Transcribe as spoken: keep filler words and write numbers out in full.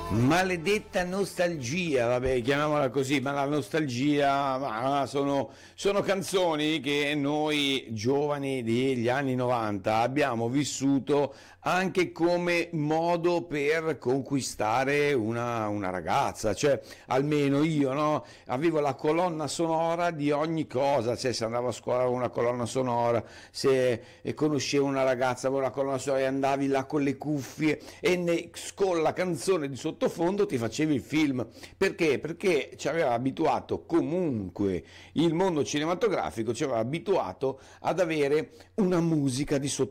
Maledetta nostalgia, vabbè, chiamiamola così, ma la nostalgia, ma sono, sono canzoni che noi giovani degli anni novanta abbiamo vissuto anche come modo per conquistare una, una ragazza, cioè almeno io, no? Avevo la colonna sonora di ogni cosa, cioè se andavo a scuola avevo una colonna sonora, se eh, conoscevo una ragazza avevo la colonna sonora e andavi là con le cuffie e ne- con la canzone di sottofondo ti facevi il film. Perché? Perché ci aveva abituato comunque il mondo cinematografico, ci aveva abituato ad avere una musica di sottofondo